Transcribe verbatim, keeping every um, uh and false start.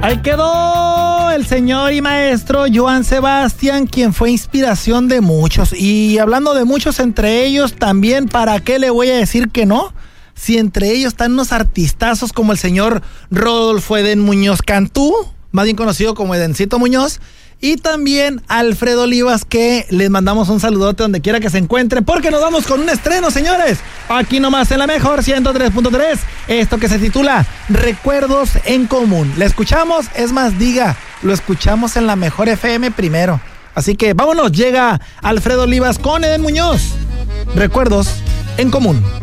Ahí quedó el señor y maestro Joan Sebastián, quien fue inspiración de muchos. Y hablando de muchos, entre ellos también, ¿para qué le voy a decir que no? Si entre ellos están unos artistazos como el señor Rodolfo Eden Muñoz Cantú, más bien conocido como Edencito Muñoz, y también Alfredo Olivas, que les mandamos un saludote donde quiera que se encuentren, porque nos vamos con un estreno, señores, aquí nomás en la mejor ciento tres punto tres, esto que se titula Recuerdos en Común. ¿Le escuchamos? Es más, diga, lo escuchamos en la mejor F M primero. Así que vámonos, llega Alfredo Olivas con Eden Muñoz. Recuerdos en Común.